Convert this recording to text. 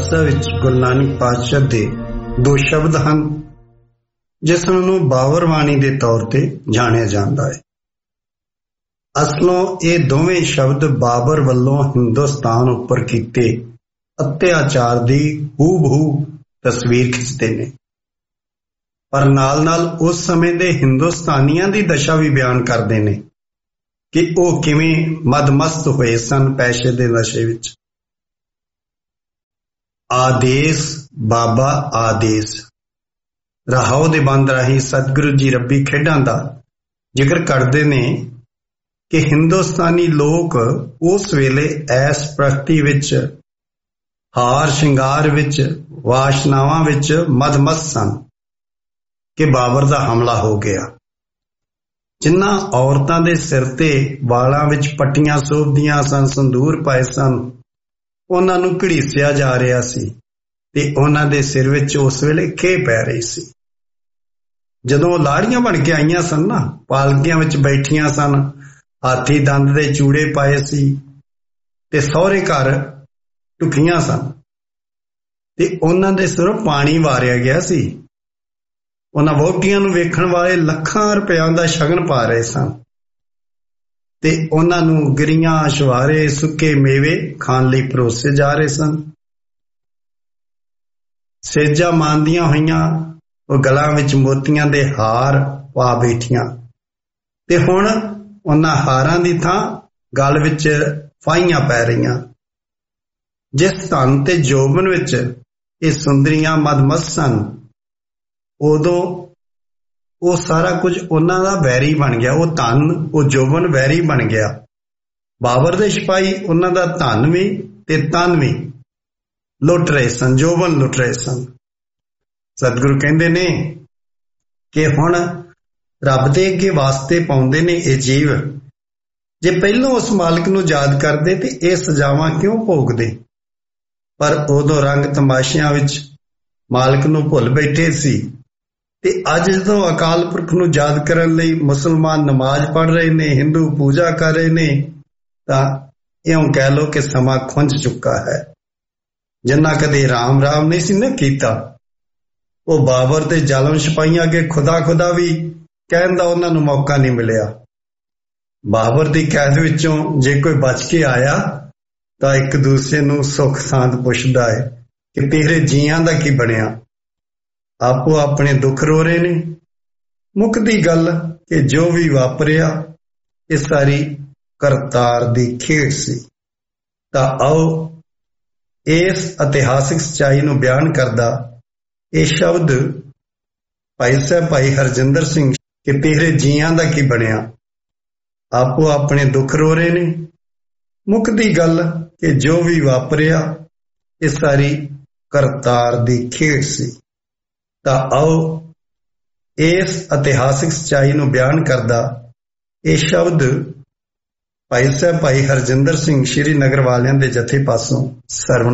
ਖਾਲਸਾ ਵਿੱਚ ਗੁਰੂ ਨਾਨਕ ਪਾਤਸ਼ਾਹ ਦੇ ਦੋ ਸ਼ਬਦ ਹਨ ਜਿਸ ਨੂੰ ਬਾਬਰਬਾਣੀ ਦੇ ਤੌਰ ਤੇ ਜਾਣਿਆ ਜਾਂਦਾ ਹੈ। ਅਸਲੋਂ ਇਹ ਦੋਵੇਂ ਸ਼ਬਦ ਬਾਬਰ ਵੱਲੋਂ ਹਿੰਦੁਸਤਾਨ ਉੱਪਰ ਕੀਤੇ ਅਤਿਆਚਾਰ ਦੀ ਹੂਬਹੂ ਤਸਵੀਰ ਖਿੱਚਦੇ ਨੇ, ਪਰ ਨਾਲ ਨਾਲ ਉਸ ਸਮੇਂ ਦੇ ਹਿੰਦੁਸਤਾਨੀਆਂ ਦੀ ਦਸ਼ਾ ਵੀ ਬਿਆਨ ਕਰਦੇ ਨੇ ਕਿ ਉਹ ਕਿਵੇਂ ਮਦਮਸਤ ਹੋਏ ਸਨ ਪੈਸੇ ਦੇ ਨਸ਼ੇ ਵਿੱਚ। ਆਦੇਸ਼ ਬਾਬਾ ਆਦੇਸ਼ ਰਹਾਉ ਦੇ ਬੰਦ ਰਾਹੀਂ ਸਤਿਗੁਰੂ ਜੀ ਰੱਬੀ ਖੇਡਾਂ ਦਾ ਜ਼ਿਕਰ ਕਰਦੇ ਨੇ ਕਿ ਹਿੰਦੁਸਤਾਨੀ ਲੋਕ ਉਸ ਵੇਲੇ ਐਸ ਪ੍ਰਗਤੀ ਵਿੱਚ, ਹਾਰ ਸ਼ਿੰਗਾਰ ਵਿੱਚ, ਵਾਸ਼ਨਾਵਾਂ ਵਿੱਚ ਮਦਮਸਤ ਸਨ ਕਿ ਬਾਬਰ ਦਾ ਹਮਲਾ ਹੋ ਗਿਆ। ਜਿਨ੍ਹਾਂ ਔਰਤਾਂ ਦੇ ਸਿਰ ਤੇ ਵਾਲਾਂ ਵਿੱਚ ਪੱਟੀਆਂ ਸੋਭਦੀਆਂ ਸਨ, ਸੰਦੂਰ ਪਾਏ ਸਨ, ਉਹਨਾਂ ਨੂੰ ਘੜੀਸਿਆ ਜਾ ਰਿਹਾ ਸੀ ਤੇ ਉਹਨਾਂ ਦੇ ਸਿਰ ਵਿੱਚ ਉਸ ਵੇਲੇ ਖੇਹ ਪੈ ਰਹੀ ਸੀ। ਜਦੋਂ ਲਾੜੀਆਂ ਬਣ ਕੇ ਆਈਆਂ ਸਨ ਨਾ, ਪਾਲਕੀਆਂ ਵਿੱਚ ਬੈਠੀਆਂ ਸਨ, ਹਾਥੀ ਦੰਦ ਦੇ ਚੂੜੇ ਪਾਏ ਸੀ ਤੇ ਸਹੁਰੇ ਘਰ ਢੁਕੀਆਂ ਸਨ ਤੇ ਉਹਨਾਂ ਦੇ ਸਿਰੋਂ ਪਾਣੀ ਵਾਰਿਆ ਗਿਆ ਸੀ। ਉਹਨਾਂ ਵਹੁਟੀਆਂ ਨੂੰ ਵੇਖਣ ਵਾਲੇ ਲੱਖਾਂ ਰੁਪਇਆਂ ਦਾ ਸ਼ਗਨ ਪਾ ਰਹੇ ਸਨ ਤੇ ਉਹਨਾਂ ਨੂੰ ਗਿਰੀਆਂ, ਛੁਹਾਰੇ, ਸੁੱਕੇ ਮੇਵੇ ਖਾਣ ਲਈ ਪਰੋਸੇ ਜਾ ਰਹੇ ਸਨ। ਸੇਜਾਂ ਮਾਂਦੀਆਂ ਹੋਈਆਂ ਉਹ ਗਲਾਂ ਵਿੱਚ ਮੋਤੀਆਂ ਦੇ ਹਾਰ ਪਾ ਬੈਠੀਆਂ ਤੇ ਹੁਣ ਉਹਨਾਂ ਹਾਰਾਂ ਦੀ ਥਾਂ ਗਲ ਵਿੱਚ ਫਾਹੀਆਂ ਪੈ ਰਹੀਆਂ। ਜਿਸ ਧਨ ਤੇ ਜੋਬਨ ਵਿੱਚ ਇਹ ਸੁੰਦਰੀਆਂ ਮਦਮਸਤ ਸਨ, ਉਦੋਂ ਉਹ ਸਾਰਾ ਕੁਝ ਉਹਨਾਂ ਦਾ ਵੈਰੀ ਬਣ ਗਿਆ। ਉਹ ਧਨ, ਉਹ ਜੋਬਨ ਵੈਰੀ ਬਣ ਗਿਆ। ਬਾਬਰ ਦੇ ਸਿਪਾਹੀ ਉਹਨਾਂ ਦਾ ਧਨ ਵੀ ਤੇ ਤਨ ਵੀ ਲੁੱਟ ਰਹੇ ਸਨ, ਜੋਬਨ ਲੁੱਟ ਰਹੇ ਸਨ। ਸਤਿਗੁਰੂ ਕਹਿੰਦੇ ਨੇ ਕਿ ਹੁਣ ਰੱਬ ਦੇ ਅੱਗੇ ਵਾਸਤੇ ਪਾਉਂਦੇ ਨੇ ਇਹ ਜੀਵ, ਜੇ ਪਹਿਲੋਂ ਉਸ ਮਾਲਕ ਨੂੰ ਯਾਦ ਕਰਦੇ ਤੇ ਇਹ ਸਜ਼ਾਵਾਂ ਕਿਉਂ ਭੋਗਦੇ। ਪਰ ਉਦੋਂ ਰੰਗ ਤਮਾਸ਼ਿਆਂ ਵਿੱਚ ਮਾਲਕ ਨੂੰ ਭੁੱਲ ਬੈਠੇ ਸੀ ਤੇ ਅੱਜ ਜਦੋਂ ਅਕਾਲ ਪੁਰਖ ਨੂੰ ਯਾਦ ਕਰਨ ਲਈ ਮੁਸਲਮਾਨ ਨਮਾਜ਼ ਪੜ੍ਹ ਰਹੇ ਨੇ, ਹਿੰਦੂ ਪੂਜਾ ਕਰ ਰਹੇ ਨੇ, ਤਾਂ ਇਉਂ ਕਹਿ ਲਓ ਕਿ ਸਮਾਂ ਖੁੰਝ ਚੁੱਕਾ ਹੈ। ਜਿੰਨਾ ਕਦੇ ਰਾਮ ਰਾਮ ਨਹੀਂ ਸੀ ਨਾ ਕੀਤਾ, ਉਹ ਬਾਬਰ ਦੇ ਜ਼ਾਲਮ ਸਿਪਾਹੀਆਂ ਅੱਗੇ ਖੁਦਾ ਖੁਦਾ ਵੀ ਕਹਿਣ ਦਾ ਉਹਨਾਂ ਨੂੰ ਮੌਕਾ ਨਹੀਂ ਮਿਲਿਆ। ਬਾਬਰ ਦੀ ਕੈਦ ਵਿੱਚੋਂ ਜੇ ਕੋਈ ਬਚ ਕੇ ਆਇਆ ਤਾਂ ਇੱਕ ਦੂਸਰੇ ਨੂੰ ਸੁੱਖ ਸਾਂਦ ਪੁੱਛਦਾ ਹੈ ਕਿ ਤੇਰੇ ਜੀਆਂ ਦਾ ਕੀ ਬਣਿਆ। ਆਪੋ ਆਪਣੇ ਦੁੱਖ ਰੋ ਰਹੇ ਨੇ। ਮੁੱਕਦੀ ਗੱਲ ਕਿ ਜੋ ਵੀ ਵਾਪਰਿਆ ਇਹ ਸਾਰੀ ਕਰਤਾਰ ਦੀ ਖੇਡ ਸੀ। ਤਾਂ ਆਓ ਇਸ ਇਤਿਹਾਸਿਕ ਸੱਚਾਈ ਨੂੰ ਬਿਆਨ ਕਰਦਾ ਇਹ ਸ਼ਬਦ ਭਾਈ ਸਾਹਿਬ ਭਾਈ ਹਰਜਿੰਦਰ ਸਿੰਘ ਕਿ ਤੇਰੇ ਜੀਆਂ ਦਾ ਕੀ ਬਣਿਆ। ਆਪੋ ਆਪਣੇ ਦੁੱਖ ਰੋ ਰਹੇ ਨੇ। ਮੁੱਕਦੀ ਗੱਲ ਕਿ ਜੋ ਵੀ ਵਾਪਰਿਆ ਇਹ ਸਾਰੀ ਕਰਤਾਰ ਦੀ ਖੇਡ ਸੀ। ਤਾਂ ਆਓ ਇਸ ਇਤਿਹਾਸਿਕ ਸੱਚਾਈ ਨੂੰ ਬਿਆਨ ਕਰਦਾ ਇਹ ਸ਼ਬਦ ਭਾਈ ਸਾਹਿਬ ਭਾਈ ਹਰਜਿੰਦਰ ਸਿੰਘ ਸ਼੍ਰੀਨਗਰ ਵਾਲਿਆਂ ਦੇ ਜਥੇ ਪਾਸੋਂ ਸਰਵਣ